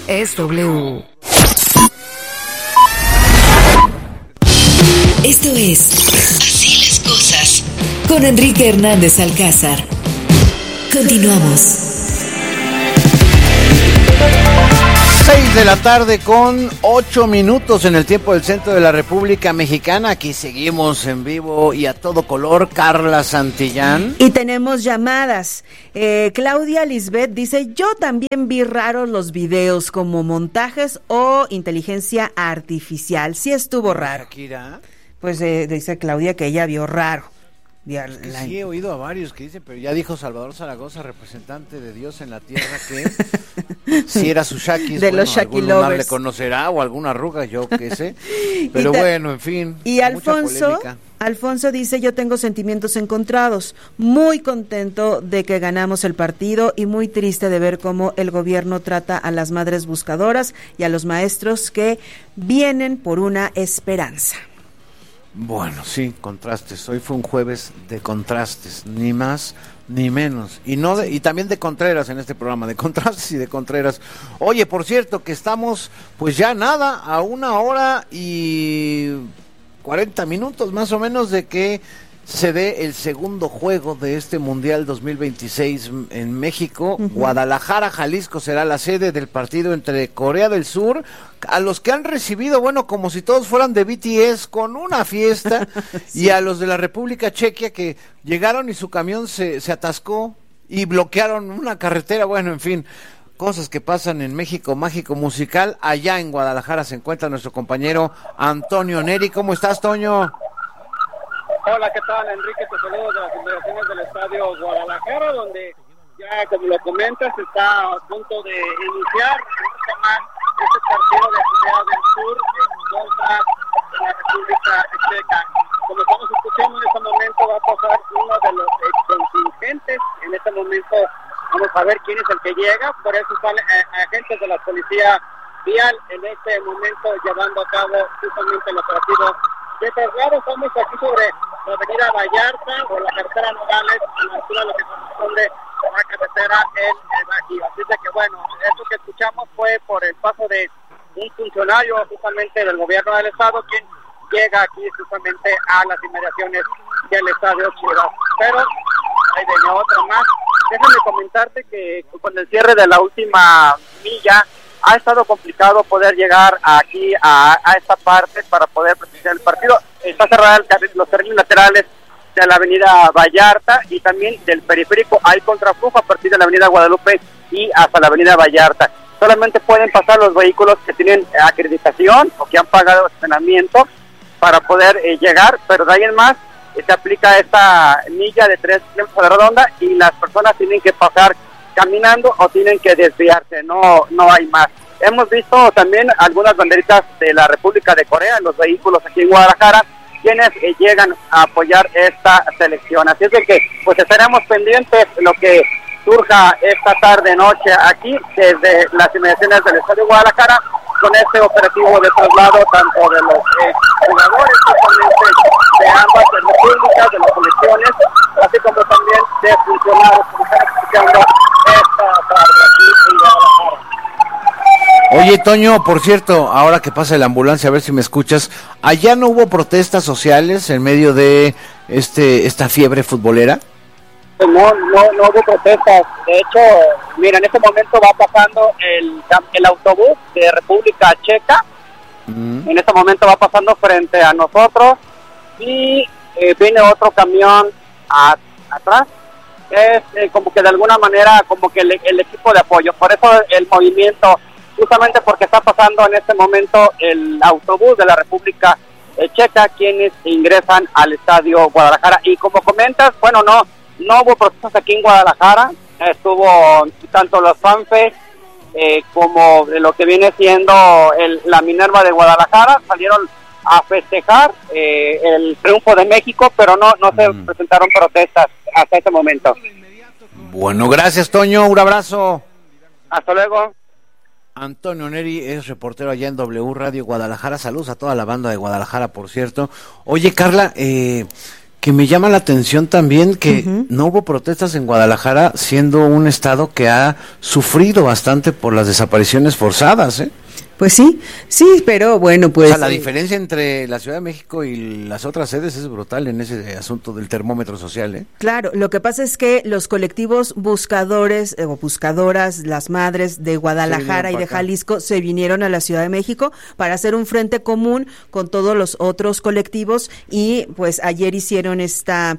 es W. Esto es Así las cosas con Enrique Hernández Alcázar. Continuamos. 6 de la tarde con 8 minutos en el tiempo del centro de la República Mexicana. Aquí seguimos en vivo y a todo color. Carla Santillán. Y tenemos llamadas. Claudia Lisbeth dice: yo también vi raros los videos, como montajes o inteligencia artificial. Sí estuvo raro. Shakira. Pues dice Claudia que ella vio raro. Sí, he oído a varios que dicen, pero ya dijo Salvador Zaragoza, representante de Dios en la tierra, que si era su Shakis, de los Shaki algún lunar lovers le conocerá o alguna arruga, yo qué sé. Pero bueno, en fin. Y Alfonso dice: yo tengo sentimientos encontrados, muy contento de que ganamos el partido y muy triste de ver cómo el gobierno trata a las madres buscadoras y a los maestros que vienen por una esperanza. Bueno, sí, contrastes. Hoy fue un jueves de contrastes, ni más ni menos. Y también de Contreras en este programa, de contrastes y de Contreras. Oye, por cierto, que estamos pues ya nada, a 1 hora y 40 minutos más o menos de que se dé el segundo juego de este Mundial 2026 en México. Guadalajara, Jalisco será la sede del partido entre Corea del Sur, a los que han recibido, bueno, como si todos fueran de BTS, con una fiesta, sí. Y a los de la República Checa que llegaron y su camión se atascó y bloquearon una carretera. Bueno, en fin, cosas que pasan en México Mágico Musical. Allá en Guadalajara se encuentra nuestro compañero Antonio Neri. ¿Cómo estás, Toño? Hola, ¿qué tal, Enrique? Te saludo de las inmediaciones del Estadio Guadalajara, donde ya, como lo comentas, está a punto de iniciar este partido de Corea del Sur contra la República Checa. Como estamos escuchando en este momento, va a pasar uno de los contingentes. En este momento vamos a ver quién es el que llega, por eso están agentes de la policía vial en este momento llevando a cabo justamente el operativo de traslado. Estamos aquí sobre la avenida Vallarta o la carretera Nogales, a la altura de lo que corresponde a la carretera El Bajío. Así de que bueno, esto que escuchamos fue por el paso de un funcionario justamente del gobierno del estado, quien llega aquí justamente a las inmediaciones del estadio Chivas. Pero ahí viene otra más. Déjame comentarte que con el cierre de la última milla ha estado complicado poder llegar aquí a esta parte para poder presenciar el partido. Está cerrada los carriles laterales de la avenida Vallarta y también del periférico. Hay contraflujo a partir de la avenida Guadalupe y hasta la avenida Vallarta. Solamente pueden pasar los vehículos que tienen acreditación o que han pagado estacionamiento para poder llegar, pero de ahí en más se aplica esta milla de 3 kilómetros a la redonda y las personas tienen que pasar caminando o tienen que desviarse, no hay más. Hemos visto también algunas banderitas de la República de Corea en los vehículos aquí en Guadalajara, quienes llegan a apoyar esta selección. Así es de que pues estaremos pendientes de lo que surja esta tarde noche aquí desde las inmediaciones del Estadio Guadalajara con este operativo de traslado tanto de los jugadores totalmente de ambas repúblicas, de las selecciones, así como también de funcionarios que están escuchando esta tarde aquí en Guadalajara. Oye, Toño, por cierto, ahora que pasa la ambulancia, a ver si me escuchas, ¿allá no hubo protestas sociales en medio de esta fiebre futbolera? No hubo protestas. De hecho, mira, en este momento va pasando el autobús de República Checa. En este momento va pasando frente a nosotros y viene otro camión atrás. Es como que de alguna manera como que el equipo de apoyo. Por eso el movimiento, justamente porque está pasando en este momento el autobús de la República Checa, quienes ingresan al Estadio Guadalajara. Y como comentas, bueno, no hubo protestas aquí en Guadalajara. Estuvo tanto los FANFES como de lo que viene siendo la Minerva de Guadalajara, salieron a festejar el triunfo de México, pero no se presentaron protestas hasta este momento. Bueno, gracias, Toño, un abrazo. Hasta luego. Antonio Neri es reportero allá en W Radio Guadalajara. Saludos a toda la banda de Guadalajara, por cierto. Oye, Carla, que me llama la atención también que no hubo protestas en Guadalajara, siendo un estado que ha sufrido bastante por las desapariciones forzadas, ¿eh? Pues sí, pero bueno, pues... O sea, la diferencia entre la Ciudad de México y las otras sedes es brutal en ese asunto del termómetro social, ¿eh? Claro, lo que pasa es que los colectivos buscadores o buscadoras, las madres de Guadalajara y de Jalisco, se vinieron a la Ciudad de México para hacer un frente común con todos los otros colectivos y pues ayer hicieron esta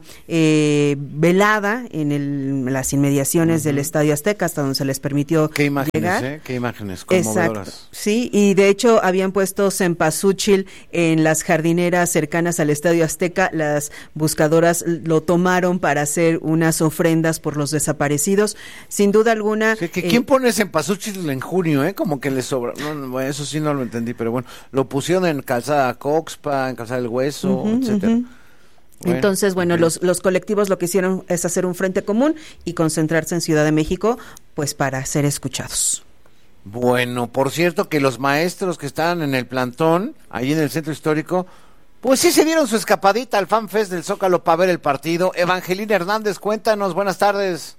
velada en las inmediaciones del Estadio Azteca, hasta donde se les permitió ¿Qué imágenes, llegar. Qué imágenes conmovedoras. Exacto, sí. Y de hecho habían puesto cempasúchil en las jardineras cercanas al Estadio Azteca. Las buscadoras lo tomaron para hacer unas ofrendas por los desaparecidos. Sin duda alguna... Sí, ¿quién pone cempasúchil en junio, como que le sobra? No, eso sí no lo entendí, pero bueno, lo pusieron en Calzada Coxpa, en Calzada del Hueso, etcétera. Bueno, entonces, bueno, los colectivos lo que hicieron es hacer un frente común y concentrarse en Ciudad de México, pues para ser escuchados. Bueno, por cierto que los maestros que estaban en el plantón, ahí en el centro histórico, pues sí se dieron su escapadita al Fan Fest del Zócalo para ver el partido. Evangelina Hernández, cuéntanos, buenas tardes.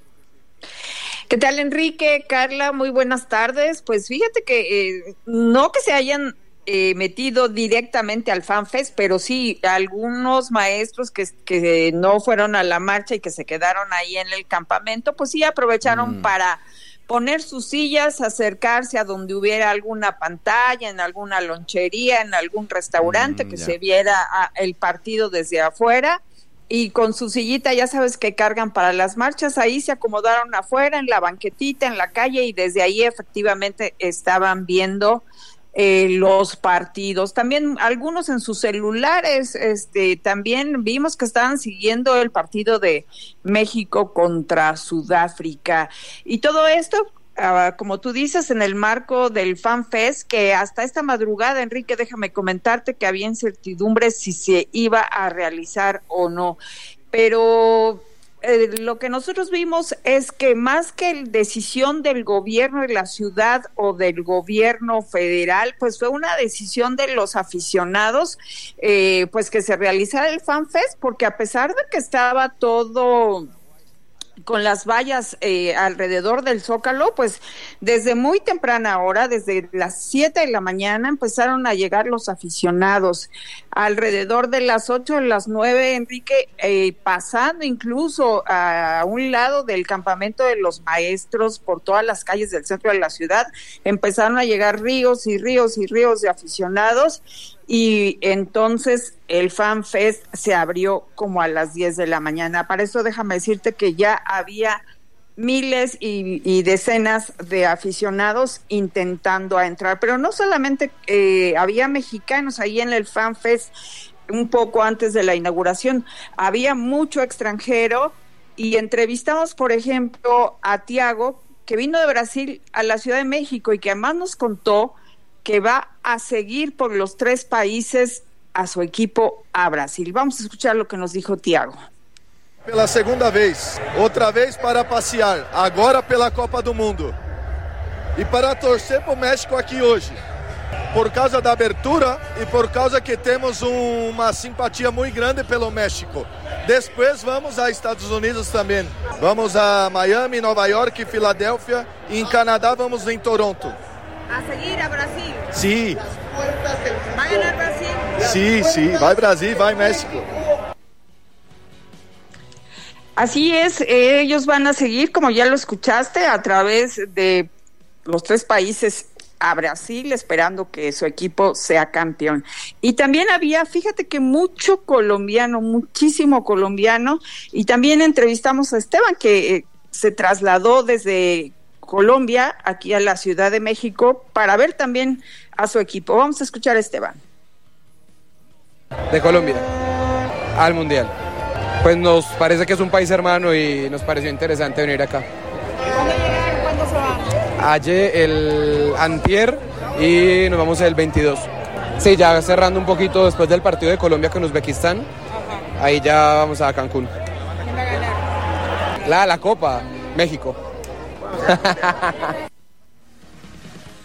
¿Qué tal, Enrique? Carla, muy buenas tardes. Pues fíjate que no que se hayan metido directamente al Fan Fest, pero sí algunos maestros que no fueron a la marcha y que se quedaron ahí en el campamento, pues sí aprovecharon para poner sus sillas, acercarse a donde hubiera alguna pantalla, en alguna lonchería, en algún restaurante que se viera el partido desde afuera, y con su sillita, ya sabes que cargan para las marchas, ahí se acomodaron afuera, en la banquetita, en la calle, y desde ahí efectivamente estaban viendo los partidos. También algunos en sus celulares, también vimos que estaban siguiendo el partido de México contra Sudáfrica, y todo esto, como tú dices, en el marco del Fan Fest, que hasta esta madrugada, Enrique, déjame comentarte que había incertidumbre si se iba a realizar o no, pero lo que nosotros vimos es que más que decisión del gobierno de la ciudad o del gobierno federal, pues fue una decisión de los aficionados, pues que se realizara el Fan Fest, porque a pesar de que estaba todo con las vallas alrededor del Zócalo, pues desde muy temprana hora, desde las 7 de la mañana, empezaron a llegar los aficionados. Alrededor de las 8, de las 9, Enrique, pasando incluso a un lado del campamento de los maestros, por todas las calles del centro de la ciudad, empezaron a llegar ríos y ríos y ríos de aficionados, y entonces el Fan Fest se abrió como a las 10 de la mañana. Para eso déjame decirte que ya había miles y decenas de aficionados intentando entrar, pero no solamente había mexicanos ahí en el Fan Fest un poco antes de la inauguración, había mucho extranjero, y entrevistamos, por ejemplo, a Tiago, que vino de Brasil a la Ciudad de México y que además nos contó que va a seguir por los 3 países a su equipo a Brasil. Vamos a escuchar lo que nos dijo Tiago. Pela segunda vez, outra vez para passear, agora pela Copa do Mundo. E para torcer para o México aqui hoje, por causa da abertura e por causa que temos uma simpatia muito grande pelo México. Depois vamos a Estados Unidos também. Vamos a Miami, Nova York, Filadélfia, e em Canadá vamos em Toronto. A seguir a Brasil. Sí. ¿Va a ganar Brasil? Sí, sí, vai Brasil, vai México. Así es, ellos van a seguir, como ya lo escuchaste, a través de los 3 países a Brasil, esperando que su equipo sea campeón. Y también había, fíjate que mucho colombiano, muchísimo colombiano, y también entrevistamos a Esteban, que se trasladó desde Colombia aquí a la Ciudad de México para ver también a su equipo. Vamos a escuchar a Esteban. De Colombia al Mundial. Pues nos parece que es un país hermano y nos pareció interesante venir acá. ¿Cuándo llegaron? ¿Cuándo se van? Ayer, el antier, y nos vamos el 22. Sí, ya cerrando un poquito después del partido de Colombia con Uzbekistán. Ajá. Ahí ya vamos a Cancún. ¿Quién va a ganar? La Copa, México.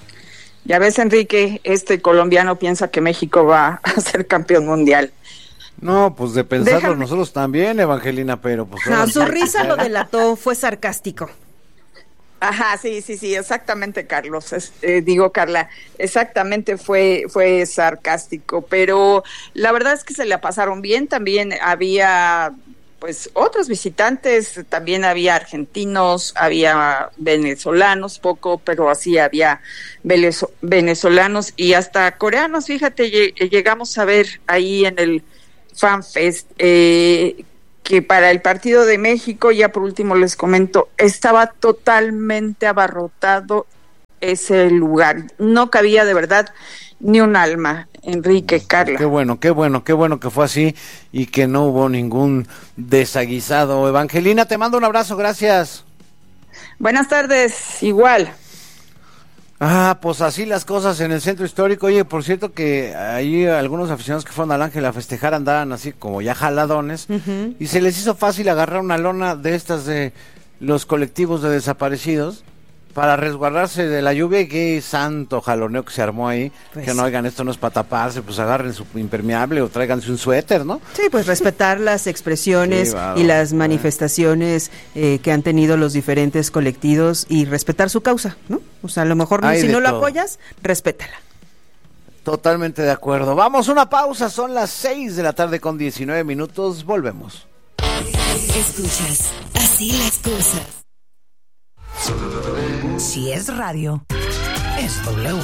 Ya ves, Enrique, este colombiano piensa que México va a ser campeón mundial. No, pues de pensarlo nosotros también, Evangelina, pero pues... su risa lo delató, fue sarcástico. Ajá, sí, exactamente, Carlos. Carla, exactamente fue sarcástico, pero la verdad es que se la pasaron bien. También había, pues, otros visitantes, también había argentinos, había venezolanos, poco, pero así había venezolanos y hasta coreanos. Fíjate, llegamos a ver ahí en el FanFest, que para el partido de México, ya por último les comento, estaba totalmente abarrotado ese lugar. No cabía de verdad ni un alma, Enrique, Carla. Qué bueno que fue así y que no hubo ningún desaguisado. Evangelina, te mando un abrazo, gracias. Buenas tardes, igual. Pues así las cosas en el centro histórico. Oye, por cierto que ahí algunos aficionados que fueron al Ángel a festejar andaban así como ya jaladones, y se les hizo fácil agarrar una lona de estas de los colectivos de desaparecidos para resguardarse de la lluvia. Y qué santo jaloneo que se armó ahí, pues, que no, oigan, esto no es para taparse, pues agarren su impermeable o tráiganse un suéter, ¿no? Sí, pues respetar las expresiones y las manifestaciones que han tenido los diferentes colectivos y respetar su causa, ¿no? O sea, a lo mejor si no lo apoyas, respétala. Totalmente de acuerdo. Vamos a una pausa, son las 6:19 p.m, volvemos. Escuchas Así las Cosas. Si es radio, es W.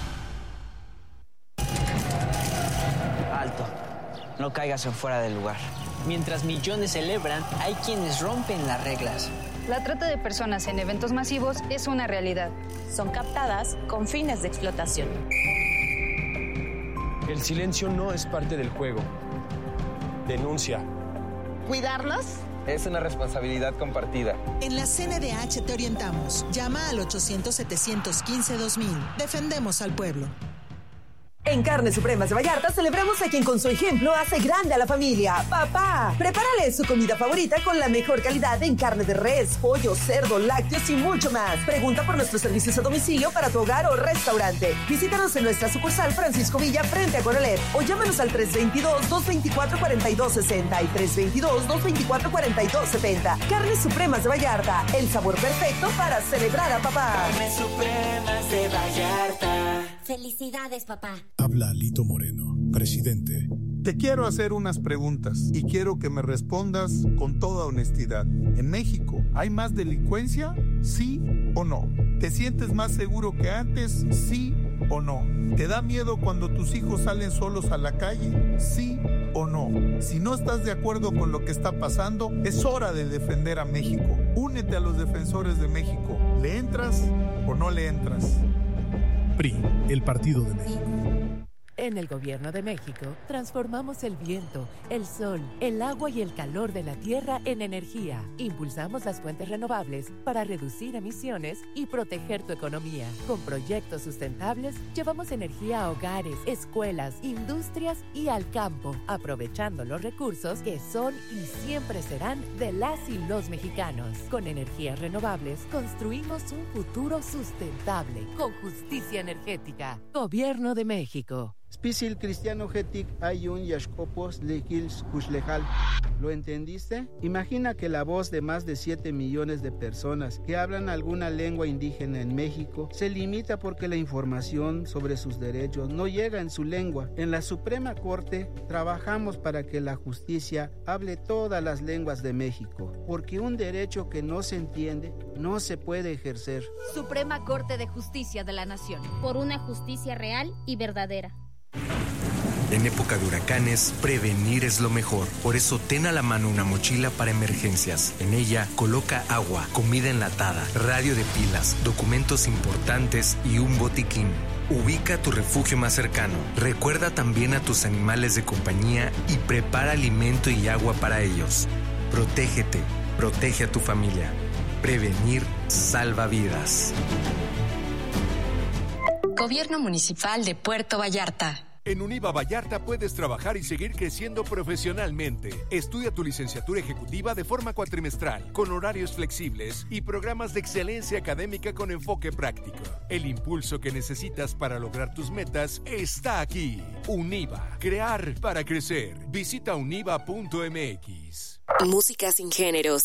Alto, no caigas en fuera del lugar. Mientras millones celebran, hay quienes rompen las reglas. La trata de personas en eventos masivos es una realidad. Son captadas con fines de explotación. El silencio no es parte del juego. Denuncia. ¿Cuidarlos? Es una responsabilidad compartida. En la CNDH te orientamos. Llama al 800-715-2000. Defendemos al pueblo. En Carnes Supremas de Vallarta celebramos a quien con su ejemplo hace grande a la familia. ¡Papá! Prepárale su comida favorita con la mejor calidad en carne de res, pollo, cerdo, lácteos y mucho más. Pregunta por nuestros servicios a domicilio para tu hogar o restaurante. Visítanos en nuestra sucursal Francisco Villa frente a Coralet o llámanos al 322-224-4260 y 322-224-4270. Carnes Supremas de Vallarta, el sabor perfecto para celebrar a papá. Carnes Supremas de Vallarta. Felicidades, papá. Habla Lito Moreno, presidente. Te quiero hacer unas preguntas y quiero que me respondas con toda honestidad. ¿En México hay más delincuencia? ¿Sí o no? ¿Te sientes más seguro que antes? ¿Sí o no? ¿Te da miedo cuando tus hijos salen solos a la calle? ¿Sí o no? Si no estás de acuerdo con lo que está pasando, es hora de defender a México. Únete a los defensores de México. ¿Le entras o no le entras? PRI, el Partido de México. En el Gobierno de México, transformamos el viento, el sol, el agua y el calor de la tierra en energía. Impulsamos las fuentes renovables para reducir emisiones y proteger tu economía. Con proyectos sustentables, llevamos energía a hogares, escuelas, industrias y al campo, aprovechando los recursos que son y siempre serán de las y los mexicanos. Con energías renovables, construimos un futuro sustentable, con justicia energética. Gobierno de México. Spisil cristiano getic ayun yashkopos lekils kushlejal. ¿Lo entendiste? Imagina que la voz de más de 7 millones de personas que hablan alguna lengua indígena en México se limita porque la información sobre sus derechos no llega en su lengua. En la Suprema Corte trabajamos para que la justicia hable todas las lenguas de México, porque un derecho que no se entiende no se puede ejercer. Suprema Corte de Justicia de la Nación. Por una justicia real y verdadera. En época de huracanes, prevenir es lo mejor. Por eso ten a la mano una mochila para emergencias. En ella coloca agua, comida enlatada, radio de pilas, documentos importantes y un botiquín. Ubica tu refugio más cercano. Recuerda también a tus animales de compañía y prepara alimento y agua para ellos. Protégete, protege a tu familia. Prevenir salva vidas. Gobierno Municipal de Puerto Vallarta. En Univa Vallarta puedes trabajar y seguir creciendo profesionalmente. Estudia tu licenciatura ejecutiva de forma cuatrimestral, con horarios flexibles y programas de excelencia académica con enfoque práctico. El impulso que necesitas para lograr tus metas está aquí. Univa, crear para crecer. Visita univa.mx. Música sin géneros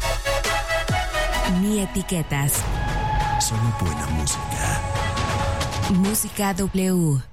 ni etiquetas. Solo buena música. Música W.